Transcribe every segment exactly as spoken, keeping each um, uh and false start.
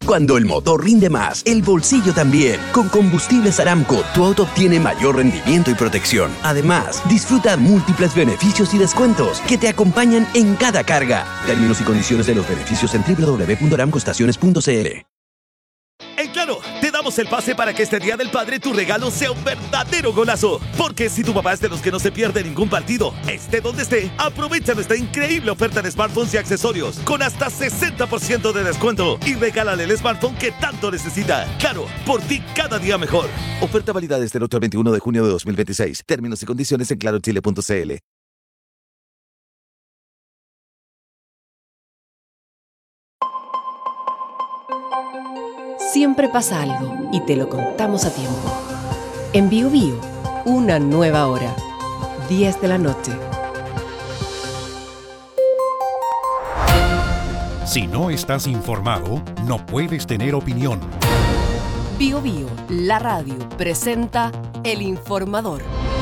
Cuando el motor rinde más, el bolsillo también. Con Combustibles Aramco, tu auto obtiene mayor rendimiento y protección. Además, disfruta múltiples beneficios y descuentos que te acompañan en cada carga. Términos y condiciones de los beneficios en doble u doble u doble u punto aramco estaciones punto c l. En Claro, te damos el pase para que este Día del Padre tu regalo sea un verdadero golazo. Porque si tu papá es de los que no se pierde ningún partido, esté donde esté, aprovecha nuestra increíble oferta de smartphones y accesorios con hasta sesenta por ciento de descuento y regálale el smartphone que tanto necesita. Claro, por ti cada día mejor. Oferta válida desde el ocho al veintiuno de junio de dos mil veintiséis. Términos y condiciones en claro chile punto c l. Siempre pasa algo y te lo contamos a tiempo. En Bio Bio, una nueva hora. diez de la noche. Si no estás informado, no puedes tener opinión. Bio Bio, la radio, presenta El Informador.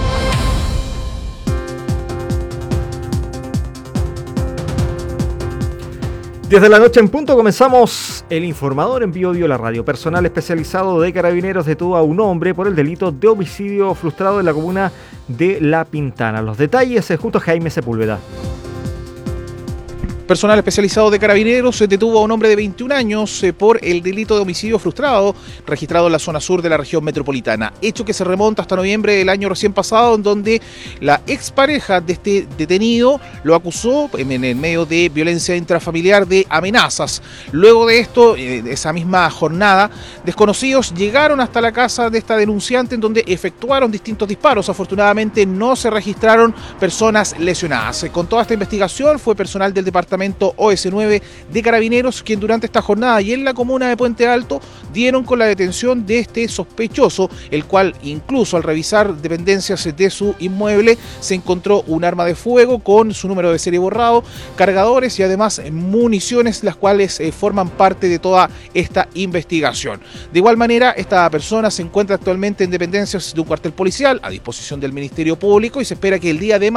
Desde la noche en punto comenzamos El Informador en Bio Bio, la radio. Personal especializado de Carabineros detuvo a un hombre por el delito de homicidio frustrado en la comuna de La Pintana. Los detalles junto a Jaime Sepúlveda. Personal especializado de Carabineros detuvo a un hombre de veintiún años por el delito de homicidio frustrado registrado en la zona sur de la región metropolitana. Hecho que se remonta hasta noviembre del año recién pasado, en donde la expareja de este detenido lo acusó en el medio de violencia intrafamiliar de amenazas. Luego de esto, esa misma jornada, desconocidos llegaron hasta la casa de esta denunciante, en donde efectuaron distintos disparos. Afortunadamente no se registraron personas lesionadas. Con toda esta investigación fue personal del departamento O S nueve de Carabineros quien durante esta jornada y en la comuna de Puente Alto dieron con la detención de este sospechoso, el cual incluso al revisar dependencias de su inmueble se encontró un arma de fuego con su número de serie borrado, cargadores y además municiones, las cuales eh, forman parte de toda esta investigación. De igual manera, esta persona se encuentra actualmente en dependencias de un cuartel policial a disposición del Ministerio Público y se espera que el día de